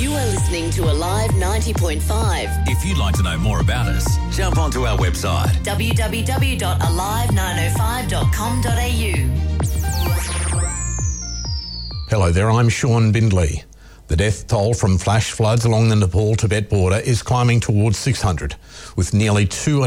You are listening to Alive 90.5. If you'd like to know more about us, jump onto our website www.alive905.com.au. Hello there, I'm Sean Bindley. The death toll from flash floods along the Nepal-Tibet border is climbing towards 600, with nearly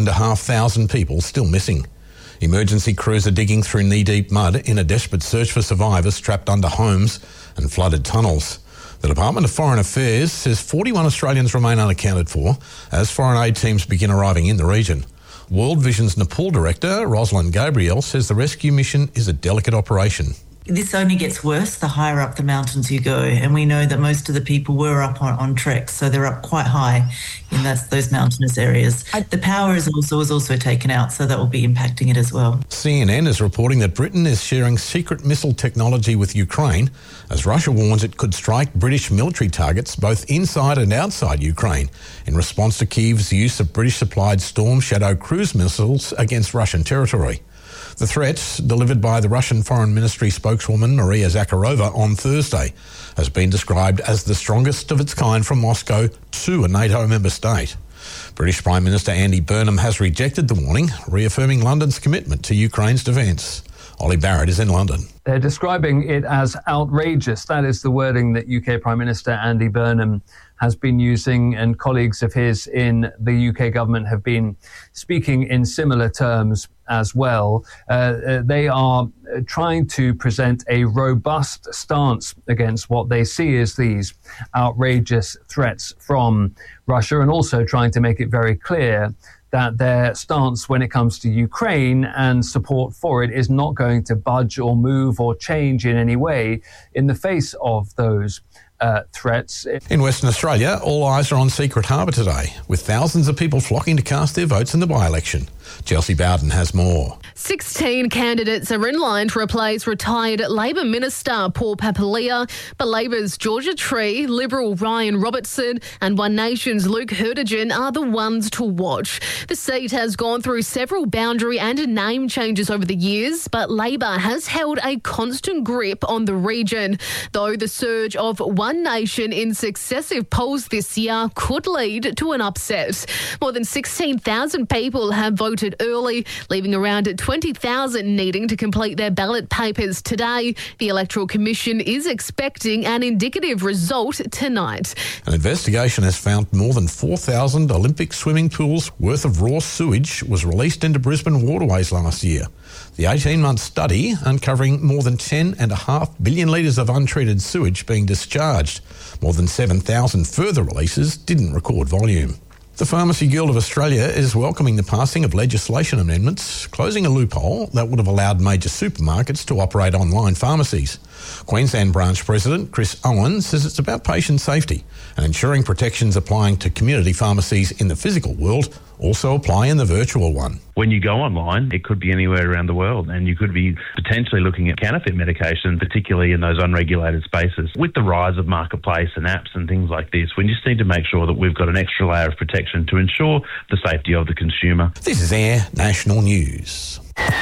2,500 people still missing. Emergency crews are digging through knee-deep mud in a desperate search for survivors trapped under homes and flooded tunnels. The Department of Foreign Affairs says 41 Australians remain unaccounted for as foreign aid teams begin arriving in the region. World Vision's Nepal director, Rosalind Gabriel, says the rescue mission is a delicate operation. This only gets worse the higher up the mountains you go, and we know that most of the people were up on treks, so they're up quite high in those mountainous areas. The power is also taken out, so that will be impacting it as well. CNN is reporting that Britain is sharing secret missile technology with Ukraine as Russia warns it could strike British military targets both inside and outside Ukraine in response to Kyiv's use of British-supplied Storm Shadow cruise missiles against Russian territory. The threat, delivered by the Russian Foreign Ministry spokeswoman Maria Zakharova on Thursday, has been described as the strongest of its kind from Moscow to a NATO member state. British Prime Minister Andy Burnham has rejected the warning, reaffirming London's commitment to Ukraine's defence. Ollie Barrett is in London. They're describing it as outrageous. That is the wording that UK Prime Minister Andy Burnham has been using, and colleagues of his in the UK government have been speaking in similar terms as well. They are trying to present a robust stance against what they see as these outrageous threats from Russia, and also trying to make it very clear that their stance when it comes to Ukraine and support for it is not going to budge or move or change in any way in the face of those threats. In Western Australia, all eyes are on Secret Harbour today, with thousands of people flocking to cast their votes in the by-election. Chelsea Bowden has more. 16 candidates are in line to replace retired Labor Minister Paul Papalia, but Labor's Georgia Tree, Liberal Ryan Robertson and One Nation's Luke Hertigan are the ones to watch. The seat has gone through several boundary and name changes over the years, but Labor has held a constant grip on the region, though the surge of One Nation in successive polls this year could lead to an upset. More than 16,000 people have voted early, leaving around 20,000 needing to complete their ballot papers today. The Electoral Commission is expecting an indicative result tonight. An investigation has found more than 4,000 Olympic swimming pools worth of raw sewage was released into Brisbane waterways last year. The 18-month study uncovering more than 10.5 billion litres of untreated sewage being discharged. More than 7,000 further releases didn't record volume. The Pharmacy Guild of Australia is welcoming the passing of legislation amendments, closing a loophole that would have allowed major supermarkets to operate online pharmacies. Queensland Branch President Chris Owen says it's about patient safety and ensuring protections applying to community pharmacies in the physical world also apply in the virtual one. When you go online, it could be anywhere around the world, and you could be potentially looking at counterfeit medication, particularly in those unregulated spaces. With the rise of marketplace and apps and things like this, we just need to make sure that we've got an extra layer of protection to ensure the safety of the consumer. This is Air National News.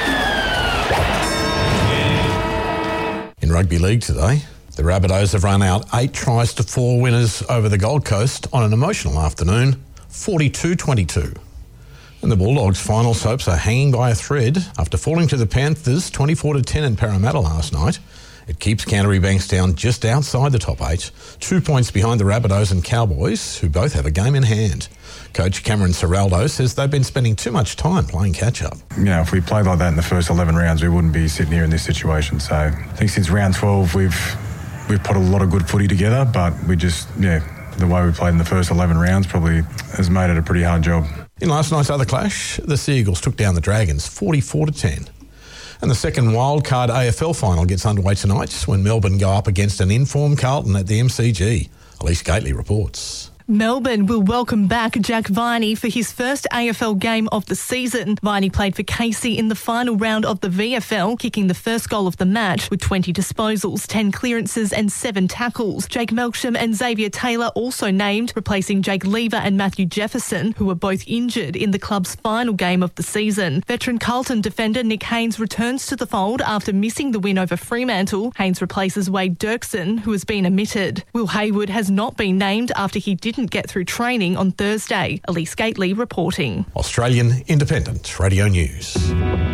In rugby league today, the Rabbitohs have run out 8 tries to 4 winners over the Gold Coast on an emotional afternoon, 42-22. And the Bulldogs' finals hopes are hanging by a thread after falling to the Panthers 24-10 in Parramatta last night. It keeps Canterbury Bankstown just outside the top 8, 2 points behind the Rabbitohs and Cowboys, who both have a game in hand. Coach Cameron Ciraldo says they've been spending too much time playing catch-up. You know, if we played like that in the first 11 rounds, we wouldn't be sitting here in this situation. So I think since round 12, we've put a lot of good footy together, but we just, the way we played in the first 11 rounds probably has made it a pretty hard job. In last night's other clash, the Sea Eagles took down the Dragons 44-10. And the second wildcard AFL final gets underway tonight when Melbourne go up against an informed Carlton at the MCG. Elise Gately reports. Melbourne will welcome back Jack Viney for his first AFL game of the season. Viney played for Casey in the final round of the VFL, kicking the first goal of the match with 20 disposals, 10 clearances and 7 tackles. Jake Melksham and Xavier Taylor also named, replacing Jake Lever and Matthew Jefferson, who were both injured in the club's final game of the season. Veteran Carlton defender Nick Haynes returns to the fold after missing the win over Fremantle. Haynes replaces Wade Dirksen, who has been omitted. Will Hayward has not been named after he didn't get through training on Thursday. Elise Gately reporting. Australian Independent Radio News.